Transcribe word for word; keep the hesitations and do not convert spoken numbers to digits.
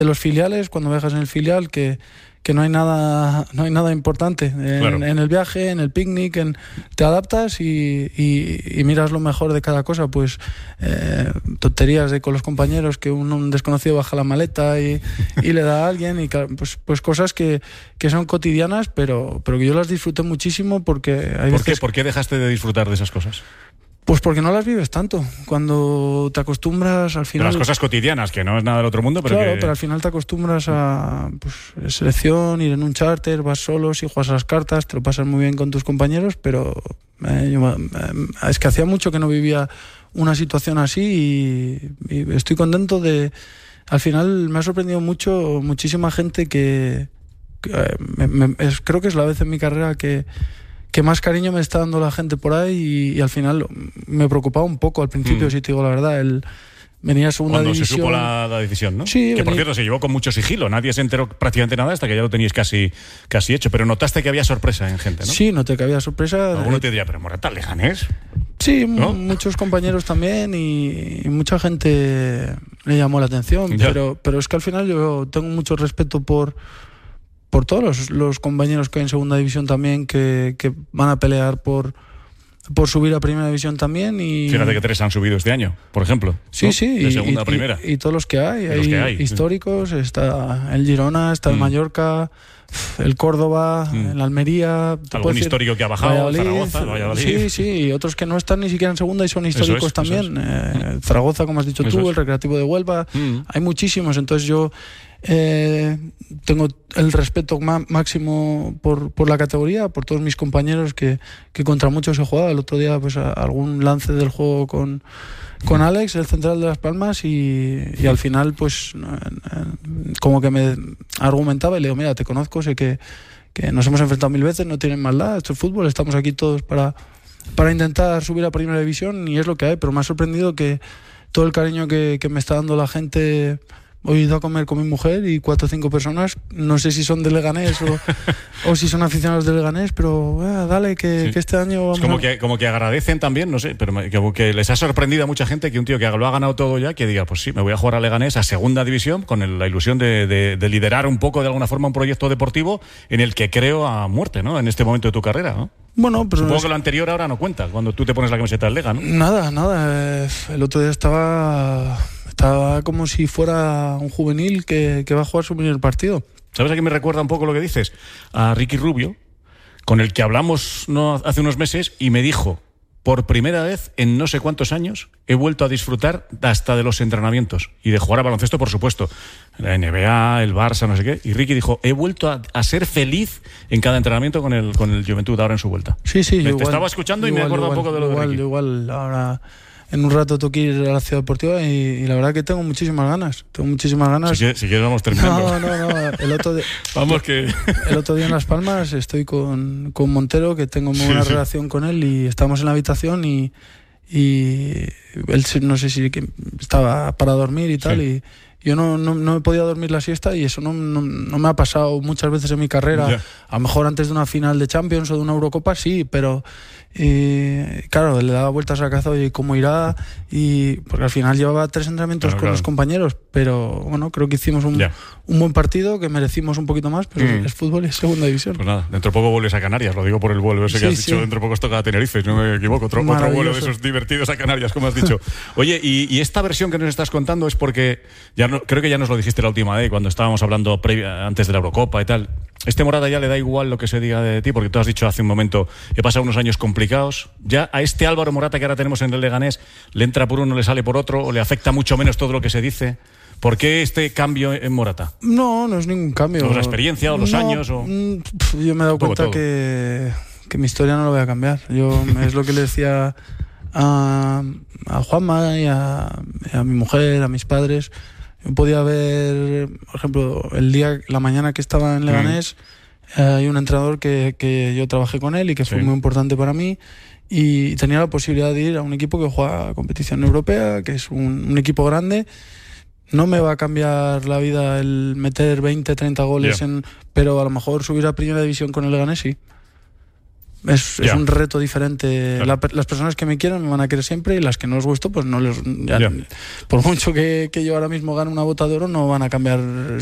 de los filiales, cuando viajas en el filial, que, que no hay nada no hay nada importante en, claro. en el viaje, en el picnic, en, te adaptas y, y, y miras lo mejor de cada cosa, pues eh, tonterías de con los compañeros, que un, un desconocido baja la maleta y, y le da a alguien, y pues, pues cosas que, que son cotidianas, pero, pero que yo las disfruté muchísimo porque hay ¿Por veces... qué? ¿Por qué dejaste de disfrutar de esas cosas? Pues porque no las vives tanto. Cuando te acostumbras al final... De las cosas cotidianas, que no es nada del otro mundo, pero claro, que... pero al final te acostumbras a pues, selección, ir en un charter, vas solo, si juegas a las cartas, te lo pasas muy bien con tus compañeros, pero eh, yo, eh, es que hacía mucho que no vivía una situación así y, y estoy contento de... Al final me ha sorprendido mucho, muchísima gente que... que eh, me, me, es, creo que es la vez en mi carrera que... que más cariño me está dando la gente por ahí y, y al final me preocupaba un poco al principio, mm. si te digo la verdad, el venía a segunda Cuando división. Cuando se supo la, la decisión, ¿no? Sí. Que venía... por cierto se llevó con mucho sigilo, nadie se enteró prácticamente nada hasta que ya lo teníais casi, casi hecho, pero notaste que había sorpresa en gente, ¿no? Sí, noté que había sorpresa. Alguno te diría, pero Morata, Leganés. Sí, ¿no? Muchos compañeros también y, y mucha gente le llamó la atención, pero, pero es que al final yo tengo mucho respeto por por todos los, los compañeros que hay en segunda división también, que, que van a pelear por, por subir a primera división también. Y fíjate que tres han subido este año, por ejemplo. Sí, ¿no? sí. De y, segunda y, a primera. Y, y todos los que hay. Hay, los que hay históricos, sí. Está el Girona, está el mm. Mallorca, el Córdoba, mm. el Almería. Algún histórico que ha bajado, Valladolid, Zaragoza, Valladolid. Sí, sí, y otros que no están ni siquiera en segunda y son históricos es, también. Es. Eh, Zaragoza, como has dicho eso tú, es. el Recreativo de Huelva. Mm. Hay muchísimos, entonces yo... Eh, tengo el respeto má- máximo por, por la categoría, por todos mis compañeros que, que contra muchos he jugado. El otro día pues a, algún lance del juego con, con Alex, el central de Las Palmas, y, y al final pues eh, como que me argumentaba y le digo, mira, te conozco, sé que, que nos hemos enfrentado mil veces, no tienen maldad, esto es fútbol, estamos aquí todos para, para intentar subir a primera división y es lo que hay, pero me ha sorprendido que todo el cariño que, que me está dando la gente. Hoy he ido a comer con mi mujer y cuatro o cinco personas, no sé si son de Leganés o, o si son aficionados de Leganés, pero eh, dale, que, sí. que este año vamos es como a... que, como que agradecen también, no sé, pero como que les ha sorprendido a mucha gente que un tío que lo ha ganado todo ya, que diga, pues sí, me voy a jugar a Leganés a segunda división con el, la ilusión de, de, de liderar un poco de alguna forma un proyecto deportivo en el que creo a muerte, ¿no? En este momento de tu carrera, ¿no? Bueno, pero supongo es... que lo anterior ahora no cuenta, cuando tú te pones la camiseta del Lega, ¿no? Nada, nada, el otro día estaba... Estaba como si fuera un juvenil que, que va a jugar su primer partido. ¿Sabes a qué me recuerda un poco lo que dices? A Ricky Rubio, con el que hablamos no hace unos meses y me dijo, por primera vez en no sé cuántos años he vuelto a disfrutar hasta de los entrenamientos y de jugar a baloncesto, por supuesto. La N B A, el Barça, no sé qué. Y Ricky dijo, he vuelto a, a ser feliz en cada entrenamiento con el, con el Juventud ahora en su vuelta. Sí, sí. Me, igual, te estaba escuchando igual, y me he acordado igual, un poco de lo igual, de Ricky. Igual, ahora... En un rato tengo que ir a la Ciudad Deportiva y, y la verdad que tengo muchísimas ganas. Tengo muchísimas ganas. Si, si quieres vamos terminando. No, no, no. El otro, de, vamos que... el otro día en Las Palmas estoy con, con Montero, que tengo muy buena sí, relación sí. con él, y estamos en la habitación y, y él no sé si estaba para dormir y tal, sí. y yo no, no, no he podido dormir la siesta y eso no, no, no me ha pasado muchas veces en mi carrera. Yeah. A lo mejor antes de una final de Champions o de una Eurocopa sí, pero... Y claro, le daba vueltas a la cabeza y cómo irá, y porque al final llevaba tres entrenamientos claro, con claro. los compañeros, pero bueno, creo que hicimos un, yeah. un buen partido, que merecimos un poquito más, pero mm. es fútbol y es segunda división. Pues nada, dentro de poco vuelves a Canarias, lo digo por el vuelo ese sí, que has sí. dicho, dentro de poco os toca a Tenerife, no me equivoco, otro, otro vuelo de esos divertidos a Canarias, como has dicho. Oye, y, y esta versión que nos estás contando es porque, ya no, creo que ya nos lo dijiste la última vez, cuando estábamos hablando previa, antes de la Eurocopa y tal, este Morata ya le da igual lo que se diga de ti, porque tú has dicho hace un momento, he pasado unos años complicados, ya a este Álvaro Morata que ahora tenemos en el Leganés, le entra por uno, le sale por otro, o le afecta mucho menos todo lo que se dice. ¿Por qué este cambio en Morata? No, no es ningún cambio. ¿O la experiencia, o los no, años? O... Yo me he dado cuenta que, que mi historia no la voy a cambiar. Yo es lo que le decía a, a Juanma y a, a mi mujer, a mis padres. Yo podía ver, por ejemplo, el día, la mañana que estaba en Leganés, mm. eh, hay un entrenador que, que yo trabajé con él y que fue sí. muy importante para mí, y tenía la posibilidad de ir a un equipo que juega competición europea, que es un, un equipo grande. No me va a cambiar la vida el meter veinte, treinta goles, yeah. en, pero a lo mejor subir a primera división con el Leganés sí. Es, es un reto diferente. Claro. La, las personas que me quieran me van a querer siempre y las que no les gusto, pues no les... Ya, por mucho que, que yo ahora mismo gane una bota de oro, no van a cambiar